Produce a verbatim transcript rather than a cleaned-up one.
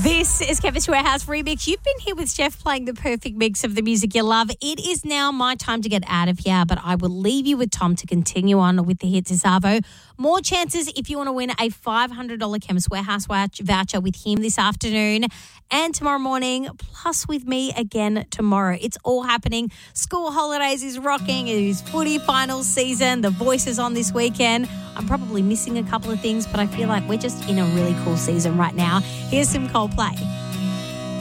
This is Chemist Warehouse Remix. You've been here with Steph playing the perfect mix of the music you love. It is now my time to get out of here, but I will leave you with Tom to continue on with the hits of Savo. More chances if you want to win a five hundred dollars Chemist Warehouse voucher with him this afternoon and tomorrow morning, plus with me again tomorrow. It's all happening. School holidays is rocking. It is footy final season. The Voice is on this weekend. I'm probably missing a couple of things, but I feel like we're just in a really cool season right now. Here's some Coldplay.